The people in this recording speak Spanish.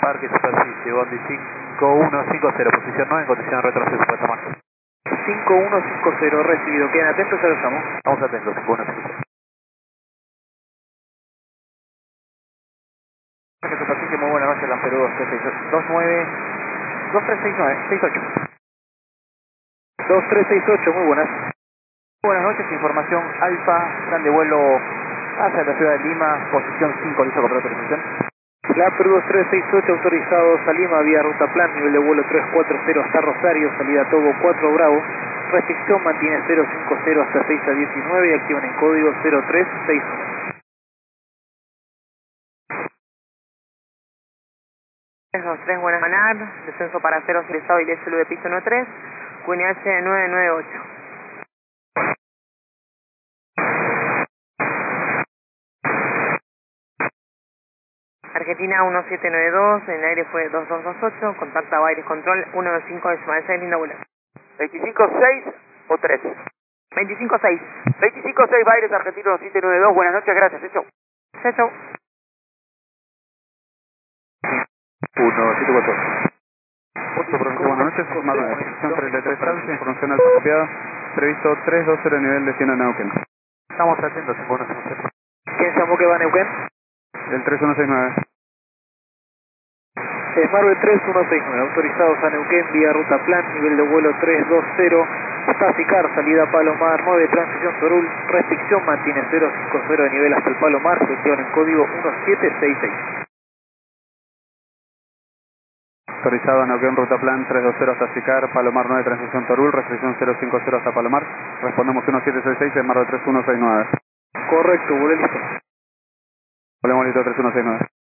Parque Superficie, Bondi 5150, posición 9 en condición de retroceso, puesta marcha. 5150, recibido. Quedan atentos, ahora estamos. Estamos atentos, 5150. Parque Superficie, muy buenas noches, Perú 2368. 2368, muy buenas. Buenas noches, información Alfa, plan de vuelo hacia la ciudad de Lima, posición 5, listo con autorización. La Perú 2368, autorizados a Lima, vía ruta plan, nivel de vuelo 340 hasta Rosario, salida Togo 4 Bravo, restricción mantiene 050 hasta 6 a 19 y activan en código 0361. 323, buenas manar, descenso para 0 utilizado y de piso 93, QNH 998. Argentina 1792, en el aire fue 2228, contacta Baires Control 125.6, linda vuelo. 25-6 o 3. 25.6. 25-6, Baires Argentino 1792, buenas noches, gracias, hecho. Chao. 174. Buenas noches, Mar 9, posición 33 Francia, información apropiada, previsto 320 nivel de 100 a Neuquén. Estamos atentos, 5150. ¿Quién llamó que va a Neuquén? El 3169. Marvel 3169, autorizados a Neuquén, vía ruta plan, nivel de vuelo 320, hasta Sicar, salida Palomar 9, transición Torul, restricción mantiene 050 de nivel hasta el Palomar, gestión en código 1766. Autorizado a Neuquén, ruta plan 320 hasta Sicar, Palomar 9, transición Torul, restricción 050 hasta Palomar. Respondemos 1766 en Marvel 3169. Correcto, vuelo listo. Volvemos listo 3169.